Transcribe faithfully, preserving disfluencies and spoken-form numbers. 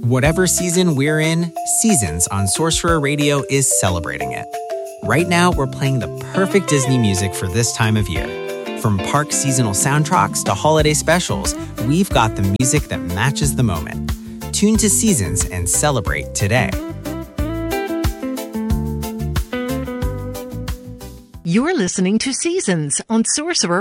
Whatever season we're in, Seasons on Sorcerer Radio is celebrating it. Right now, we're playing the perfect Disney music for this time of year. From park seasonal soundtracks to holiday specials, we've got the music that matches the moment. Tune to Seasons and celebrate today. You're listening to Seasons on Sorcerer